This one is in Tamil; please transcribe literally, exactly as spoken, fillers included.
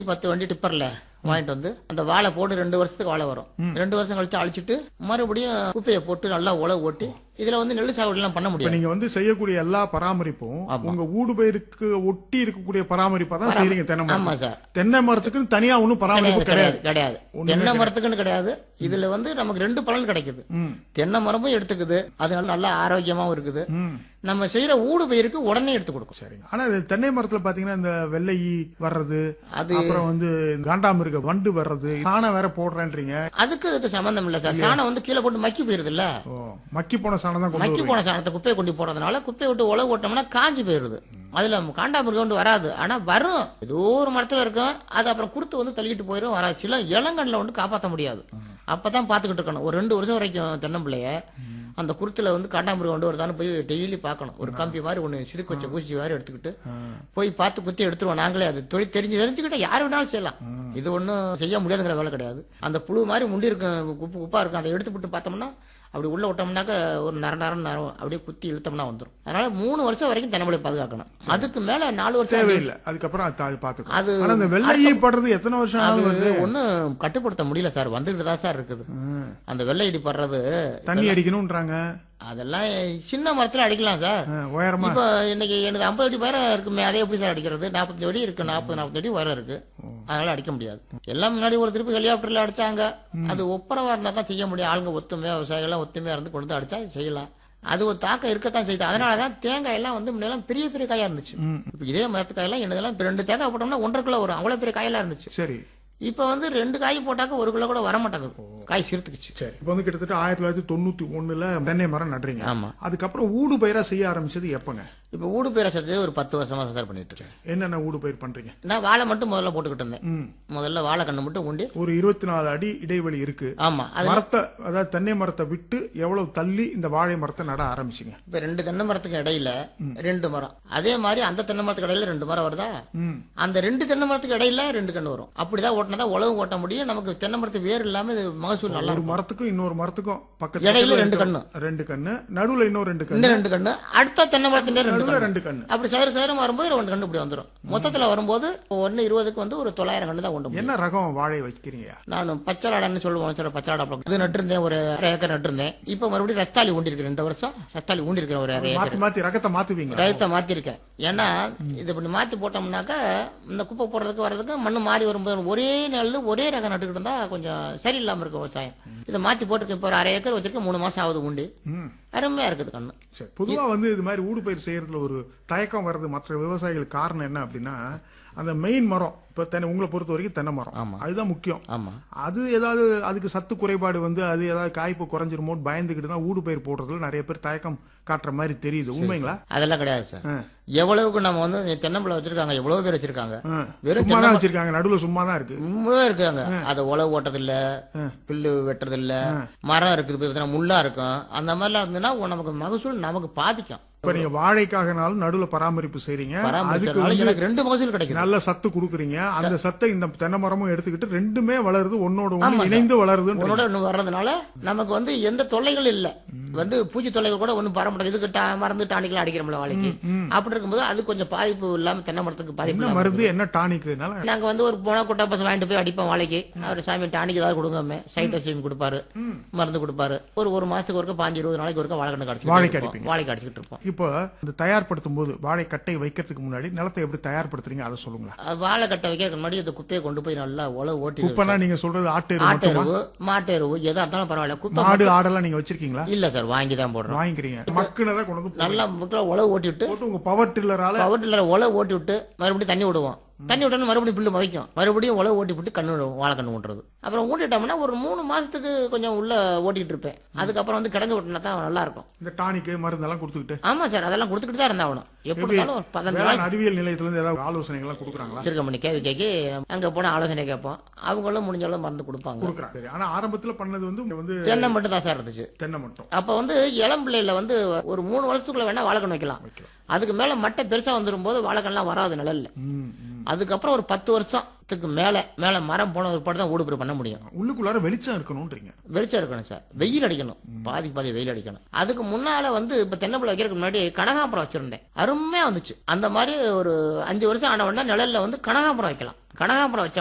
பத்து வண்டி டிப்பர்ல வாங்கிட்டு வந்து அந்த வாழை போட்டு ரெண்டு வருஷத்துக்கு வாழை வரும். ரெண்டு வருஷம் கழிச்சு அழிச்சிட்டு மறுபடியும் குப்பையை போட்டு நல்லா உழவு ஓட்டி இதுல வந்து நெல் சாகுபடி எல்லாம் பண்ண முடியும். நீங்க வந்து செய்யக்கூடிய எல்லா பராமரிப்பும் உங்க ஊடு பயிருக்கு ஒட்டி இருக்கக்கூடிய பராமரிப்பா தான் செய்றீங்க. தென்னை மரம். ஆமா சார். தென்னை மரத்துக்கு தனியா ஒன்னும் பராமரிப்பு கிடையாது கிடையாது தென்னை மரத்துக்குன்னு கிடையாது. இதுல வந்து நமக்கு ரெண்டு பலன் கிடைக்குது. தென்னை மரமும் எடுத்துக்குது, அதனால நல்லா ஆரோக்கியமாவும் இருக்குது. நம்ம செய்யற ஊடு பயிருக்கு உடனே எடுத்து கொடுக்கும். சரிங்க. ஆனா தென்னை மரத்துல பாத்தீங்கன்னா இந்த வெள்ளை வர்றது, அது அப்புறம் வந்து காண்டாமிருக வண்டு வர்றது, சாணம் வேற போடுறேன்றீங்க. அதுக்கு அதுக்கு சம்பந்தம் இல்ல சார். சாணம் வந்து கீழே போட்டு மக்கி போயிருது இல்ல. மக்கி போன சாணம் தான். மக்கி போன சாணத்தை குப்பையை கொண்டு போறதுனால குப்பையை விட்டு உழவு ஓட்டோம்னா காஞ்சி போயிருது. அதுல காண்டாமிருகம் வந்து வராது. ஆனா வரும், ஏதோ ஒரு மரத்துல இருக்கும். அது அப்புறம் குருத்து வந்து தள்ளிட்டு போயிடும். வராது. சில இளங்கண்ல வந்து காப்பாற்ற முடியாது. அப்பதான் பாத்துக்கிட்டு இருக்கணும். ஒரு ரெண்டு வருஷம் வரைக்கும் தென்னம்பிள்ளைய அந்த குருத்துல வந்து காண்டாமிருகம் கொண்டு வருதான்னு போய் டெய்லி பார்க்கணும். ஒரு கம்பி மாதிரி ஒண்ணு சிறுக்கு வச்ச ஊசி மாதிரி எடுத்துக்கிட்டு போய் பார்த்து குத்தி எடுத்துருவோம். நாங்களே அது தொழில் தெரிஞ்சு தெரிஞ்சுக்கிட்ட யாரு வேணாலும் செய்யலாம். இது ஒன்றும் செய்ய முடியாதுங்கிற வேலை கிடையாது. அந்த புழு மாதிரி முண்டி இருக்கும், உப்பு உப்பா இருக்கும். அதை எடுத்து விட்டு பார்த்தோம்னா அப்படி உள்ள விட்டோம்னாக்க ஒரு நர நரம் நரம் அப்படியே குத்தி இழுத்தோம்னா வந்துடும். அதனால மூணு வருஷம் வரைக்கும் தென்னம்பிள்ளை பாதுகாக்கணும். அதுக்கு மேல நாலு வருஷம் தேவையில்லை. அதுக்கப்புறம் அது அந்த வெள்ளையை படுறது எத்தனை வருஷம் ஆகுது ஒன்னும் கட்டுப்படுத்த முடியல சார். வந்துகிட்டு தான் சார் இருக்குது. அந்த வெள்ளை இடி படுறது தண்ணி அடிக்கணும்ன்றாங்க. அதெல்லாம் சின்ன மரத்துல அடிக்கலாம் சார். இப்ப இன்னைக்கு எனக்கு ஐம்பது அடி உயரம் இருக்குமே, அதே எப்படி சார் அடிக்கிறது? நாற்பத்தஞ்சு அடி இருக்கு, நாற்பது நாற்பது அடி உயரம் இருக்கு. அதனால அடிக்க முடியாது. எல்லாம் முன்னாடி ஒரு திருப்பி ஹெலிகாப்டர்ல அடிச்சாங்க. அது ஒப்பரவா இருந்தா தான் செய்ய முடியும். ஆளுங்க ஒத்துமையா விவசாயிகள் ஒத்துமையா இருந்து கொண்டு அடிச்சா செய்யலாம். அது ஒரு தாக்கம் இருக்கத்தான் செய்யுது. அதனாலதான் தேங்காய் எல்லாம் வந்து முன்னெல்லாம் பெரிய பெரிய காயா இருந்துச்சு. இப்ப இதே மரத்து காயெல்லாம் என்னதெல்லாம் ரெண்டு தேங்காய் போட்டோம்னா ஒன்றரை கிலோ வரும். அவ்வளவு பெரிய காயெல்லாம் இருந்துச்சு. சரி. இப்ப வந்து ரெண்டு காய் போட்டாக்க ஒரு கிலோ கூட வர மாட்டாங்குது. காய் சிறுத்துக்குச்சு. சரி. இப்ப வந்து கிட்டத்தட்ட ஆயிரத்தி தொள்ளாயிரத்தி தொண்ணூத்தி ஒண்ணுல தென்னை மரம் நடுறீங்க. ஆமா. அதுக்கப்புறம் ஊடு பயிரா செய்ய ஆரம்பிச்சது எப்பங்க? இப்ப ஊடு பயிரா செஞ்சது ஒரு பத்து வருஷமா சார் பண்ணிட்டு இருக்கேன். என்னென்ன ஊடு பயிர் பண்றீங்க? நான் வாழை மட்டும் முதல்ல போட்டுக்கிட்டு இருந்தேன். முதல்ல வாழை கண்ணு மட்டும் உண்டி ஒரு இருபத்தி நாலு அடி இடைவெளி இருக்கு. ஆமா. மரத்தை, அதாவது தென்னை மரத்தை விட்டு எவ்வளவு தள்ளி இந்த வாழை மரத்தை நட ஆரம்பிச்சீங்க? இப்ப ரெண்டு தென்னை மரத்துக்கு இடையில ரெண்டு மரம், அதே மாதிரி அந்த தென்னை மரத்துக்கு இடையில ரெண்டு மரம் வருதா, அந்த ரெண்டு தென்னை மரத்துக்கு இடையில ரெண்டு கண்ணு வரும். அப்படிதான் ஓட்டினதான் உழவு ஓட்ட முடியும். நமக்கு தென்னை மரத்து வேறு இல்லாம மகசூல் நல்லா. ஒரு மரத்துக்கும் இன்னொரு மரத்துக்கும் பக்கத்துல இடையில ரெண்டு கண்ணு, ரெண்டு கண்ணு, நடுவுல இன்னும் ரெண்டு கண்ணு, ரெண்டு கண்ணு, அடுத்த தென்னை மரத்துல ரெண்டு ரெண்டு கண்ணு. அப்படி சேர சேரம் வரும்போது ரெண்டு கண்ணு இப்படி வந்துடும். மொத்தத்துல வரும்போது ஒன்னு இருபதுக்கு வந்து ஒரு தொள்ளாயிரம் கண்ணு தான் கொண்டு. என்ன ரகம் வாழை வைக்கிறீங்க? நான் பச்சலாடான்னு சொல்லுவோம் சார். பச்சலாடா இது நட்டு இருந்தேன், ஒரு அரை ஏக்கர் நட்டு இருந்தேன். இப்ப மறுபடியும் ரஸ்தாலி ஊண்டி இருக்கிறேன். இந்த வருஷம் ரஸ்தாலி ஊண்டி இருக்கிறேன். ஒரு அரை ஏக்கர் மாத்தி ரகத்தை மாத்துவீங்க? ரகத்தை மாத்தி இருக்கேன். ஏன்னா இது இப்படி மாத்தி போட்டோம்னாக்கா இந்த குப்பை போடுறதுக்கு வர்றதுக்கு மண்ணு மாறி வரும்போது ஒரே நெல் ஒரே ரகம் நட்டுக்கிட்டு இருந்தா கொஞ்சம் சரியில்லாம இருக்கு விவசாயம். இதை மாத்தி போட்டுருக்கேன். இப்போ ஒரு அரை ஏக்கர் வச்சிருக்கேன். மூணு மாசம் ஆகுது ஊண்டி. அருமையா இருக்குது கண்ணு. பொதுவா வந்து இது மாதிரி ஊடு பயிர் செய்யறதுல ஒரு தயக்கம் வருது மற்ற விவசாயிகள். காரணம் என்ன அப்படின்னா, அந்த மெயின் மரம் இப்ப தென்னை, உங்களை பொறுத்த வரைக்கும் தென்னை மரம் அதுதான் முக்கியம். ஆமா. அது ஏதாவது அதுக்கு சத்து குறைபாடு வந்து அது ஏதாவது காய்ப்பு குறைஞ்சிருமோ பயந்துகிட்டு தான் ஊடு பயிர் போடுறதுல நிறைய பேர் தயக்கம் காட்டுற மாதிரி தெரியுது. உண்மைங்களா? அதெல்லாம் கிடையாது சார். எவ்வளவுக்கு நம்ம வந்து தென்னம்பிள்ளை வச்சிருக்காங்க, எவ்வளவு பேர் வச்சிருக்காங்க, வெறும் சும்மா வச்சிருக்காங்க, நடுவுல சும்மா தான் இருக்கு. சும்மாவே இருக்காங்க. அதை உழவு ஓட்டது இல்ல, பில்லு வெட்டுறது இல்ல, மரம் இருக்குது முள்ளா இருக்கும். அந்த மாதிரிலாம் இருந்ததுன்னா நமக்கு மகசூல் நமக்கு பாதிக்கும். இப்ப நீங்க வாழைக்காகனாலும் நடுவுல பராமரிப்பு செய்றீங்க, அதுக்கு எனக்கு ரெண்டு மகசூல் கிடைக்கும். நல்ல சத்து கொடுக்குறீங்க. அந்த சத்தை இந்த தென்னை மரமும் எடுத்துக்கிட்டு ரெண்டுமே வளருது, ஒன்னோட ஒண்ணு இணைந்து வளருது. ஒன்னோட ஒண்ணு வர்றதுனால நமக்கு வந்து எந்த தொல்லைகள் இல்ல. வந்து பூச்சி தொல்லைகள் கூட ஒண்ணும் பர மாட்டேங்குது. இதுக்கு மருந்து டானிக்லாம் அடிக்கிறோம்ல வாழைக்கு. அப்படி இருக்கும்போது அது கொஞ்சம் பாதிப்பு இல்லாம தென்னை மரத்துக்கு பாதிப்பு. மருந்து என்ன டானிக்? நாங்க வந்து ஒரு போனா கொட்டை பசம் வாங்கிட்டு போய் அடிப்போம் வாழைக்கு. அவர் சாமி டானிக் ஏதாவது கொடுங்க, சைட்டோசைம் கொடுப்பாரு, மருந்து கொடுப்பாரு. ஒரு ஒரு மாசத்துக்கு ஒருக்க பாஞ்சு இருபது நாளைக்கு ஒருக்க வாழைக்கண்ணு கிடைச்சு வாழைக்கு அடிச்சுட்டு இருப்போம். இப்போ இந்த தயார்படுத்தும் போது வாழை கட்டை வைக்கிறதுக்கு முன்னாடி நிலத்தை எப்படி தயார்படுத்துறீங்க அதை சொல்லுங்களா? வாழை கட்டை வைக்கிறதுக்கு முன்னாடி இந்த குப்பையை கொண்டு போய் நல்லா உழவு ஓட்டி. குப்பைனா நீங்க சொல்றது ஆட்டு எருவு, மாட்டு எருவு எதா இருந்தாலும் பரவாயில்ல. குப்பை மாடு ஆடெல்லாம் நீங்க வச்சிருக்கீங்களா? இல்ல சார், வாங்கி தான் போடுறோம். வாங்கிக்கிறீங்க. மக்குனதான் கொண்டு வந்து நல்லா உழவு ஓட்டி விட்டு உங்க பவர் டில்லரால பவர் டில்லர் உழவு ஓட்டி விட்டு மறுபடியும் தண்ணி விடுவோம். தண்ணி விட்டோன்னு மறுபடியும் பில்லு மதிக்கும். மறுபடியும் உழவு ஓட்டி விட்டு கண்ணு வாழை கண்ணு ஊட்டுறது. அப்புறம் ஊட்டிட்டோம்னா ஒரு மூணு மாசத்துக்கு கொஞ்சம் உள்ள ஓட்டிட்டு இருப்பேன். அதுக்கப்புறம் வந்து கிடங்கு விட்டுனா தான் நல்லா இருக்கும். இந்த டானிக் மருந்தெல்லாம் கொடுத்துக்கிட்டு. ஆமா சார், அதெல்லாம் கொடுத்துக்கிட்டு தான் இருந்தாகணும். எப்படி இருந்தாலும் பதினஞ்சு நாள் அறிவியல் நிலையத்துல இருந்து ஏதாவது ஆலோசனைகள் எல்லாம் கொடுக்குறாங்களா? இருக்க பண்ணி கேவி கேட்கி அங்க போன ஆலோசனை கேட்போம். அவங்களும் முடிஞ்சாலும் மருந்து கொடுப்பாங்க, கொடுக்குறாங்க. ஆனா ஆரம்பத்துல பண்ணது வந்து வந்து தென்னை மட்டும் தான் சார் இருந்துச்சு. தென்னை மட்டும். அப்ப வந்து இளம் பிள்ளைல வந்து ஒரு மூணு வருஷத்துக்குள்ள வேணா வாழைக்கண் வைக்கலாம். அதுக்கு மேல மட்டை பெருசா வந்துடும் போது வாழைக்கண்லாம் வராது நிழல்ல. அதுக்கப்புறம் ஒரு பத்து வருஷத்துக்கு மேல மேல மரம் போன ஒரு தான் ஊடு பண்ண முடியும். உள்ளுக்குள்ளார வெளிச்சம் இருக்கணும்ன்றீங்க? வெளிச்சம் இருக்கணும் சார், வெயில் அடிக்கணும், பாதி பாதி வெயில் அடிக்கணும். அதுக்கு முன்னால வந்து இப்ப தென்னம்பிள்ளை வைக்கிறதுக்கு முன்னாடி கனகாம்பரம் வச்சிருந்தேன். அருமையா வந்துச்சு. அந்த மாதிரி ஒரு அஞ்சு வருஷம் ஆன உடனே நிழல்ல வந்து கனகாம்பரம் வைக்கலாம். கனகாம்பரம் வச்ச